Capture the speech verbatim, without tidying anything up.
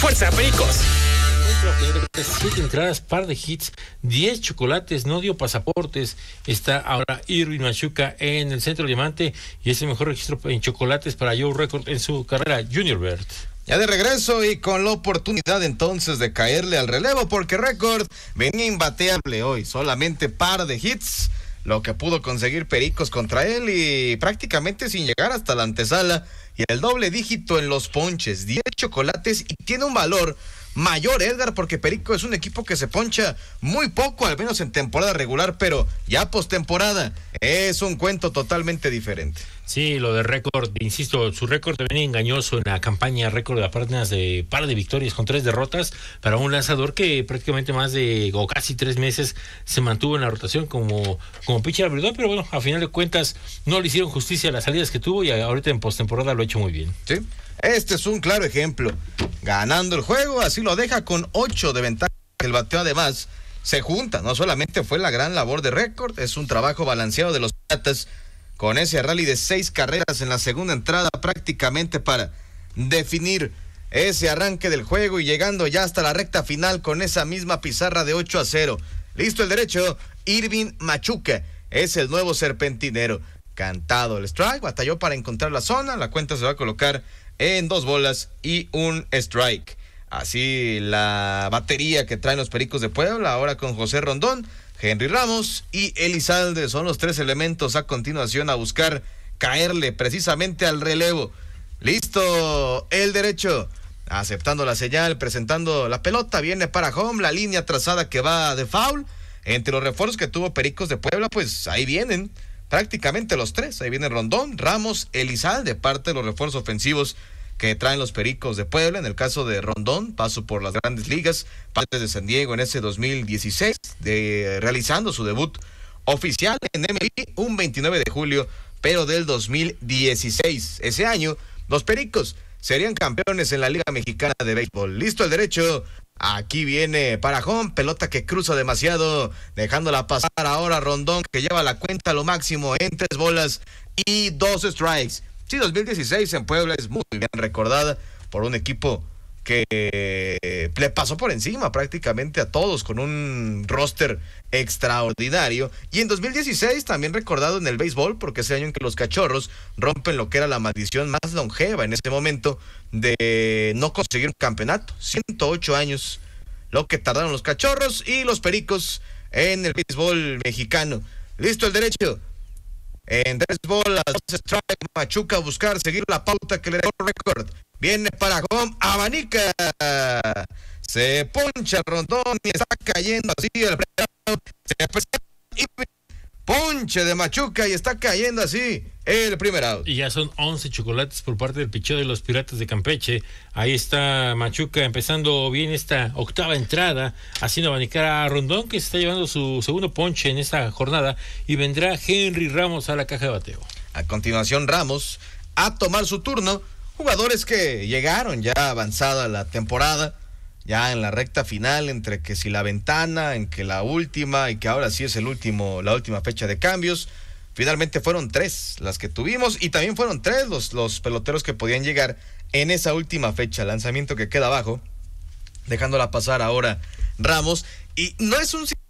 ¡Fuerza, Pericos! Siete entradas, par de hits, diez chocolates, no dio pasaportes. Está ahora Irving Machuca en el centro diamante y es el mejor registro en chocolates para Joe Record en su carrera. Junior Bird. Ya de regreso y con la oportunidad entonces de caerle al relevo, porque Record venía imbateable hoy, solamente par de hits, lo que pudo conseguir Pericos contra él y prácticamente sin llegar hasta la antesala, y el doble dígito en los ponches, diez chocolates, y tiene un valor mayor, Edgar, porque Perico es un equipo que se poncha muy poco, al menos en temporada regular, pero ya postemporada es un cuento totalmente diferente. Sí, lo de Récord, insisto, su récord también engañoso en la campaña, récord de apenas de par de victorias con tres derrotas para un lanzador que prácticamente más de o casi tres meses se mantuvo en la rotación como, como pitcher abridor, pero bueno, a final de cuentas no le hicieron justicia a las salidas que tuvo y ahorita en postemporada lo ha hecho muy bien. Sí, este es un claro ejemplo, ganando el juego, así lo deja con ocho de ventaja. El bateo además se junta, no solamente fue la gran labor de Récord, es un trabajo balanceado de los Piratas, con ese rally de seis carreras en la segunda entrada prácticamente para definir ese arranque del juego y llegando ya hasta la recta final con esa misma pizarra de ocho a cero. Listo el derecho, Irving Machuca es el nuevo serpentinero. Cantado el strike, batalló para encontrar la zona, la cuenta se va a colocar en dos bolas y un strike. Así la batería que traen los Pericos de Puebla, ahora con José Rondón, Henry Ramos y Elizalde son los tres elementos a continuación a buscar caerle precisamente al relevo. Listo el derecho, aceptando la señal, presentando la pelota, viene para home, la línea trazada que va de foul. Entre los refuerzos que tuvo Pericos de Puebla, pues ahí vienen prácticamente los tres, ahí viene Rondón, Ramos, Elizalde, parte de los refuerzos ofensivos que traen los Pericos de Puebla. En el caso de Rondón, paso por las grandes ligas, parte de San Diego en ese dos mil dieciséis, de, realizando su debut oficial en M L B un veintinueve de julio, pero del dos mil dieciséis. Ese año, los Pericos serían campeones en la Liga Mexicana de Béisbol. Listo el derecho, aquí viene para home, pelota que cruza demasiado, dejándola pasar ahora Rondón, que lleva la cuenta a lo máximo en tres bolas y dos strikes. Sí, dos mil dieciséis en Puebla es muy bien recordada por un equipo que le pasó por encima prácticamente a todos con un roster extraordinario. Y en dos mil dieciséis también recordado en el béisbol, porque ese año en que los Cachorros rompen lo que era la maldición más longeva en ese momento de no conseguir un campeonato. ciento ocho años lo que tardaron los Cachorros y los Pericos en el béisbol mexicano. Listo el derecho. En tres bolas, dos strike, Machuca a buscar, seguir la pauta que le dio Record. Viene para home, abanica. Se poncha Rondón y está cayendo así el se presenta y ponche de Machuca y está cayendo así el primer out. Y ya son once chocolates por parte del picheo de los Piratas de Campeche. Ahí está Machuca empezando bien esta octava entrada, haciendo abanicar a Rondón, que se está llevando su segundo ponche en esta jornada, y vendrá Henry Ramos a la caja de bateo. A continuación Ramos a tomar su turno, jugadores que llegaron ya avanzada la temporada, ya en la recta final, entre que si la ventana, en que la última, y que ahora sí es el último, la última fecha de cambios. Finalmente fueron tres las que tuvimos, y también fueron tres los, los peloteros que podían llegar en esa última fecha. Lanzamiento que queda abajo, dejándola pasar ahora Ramos, y no es un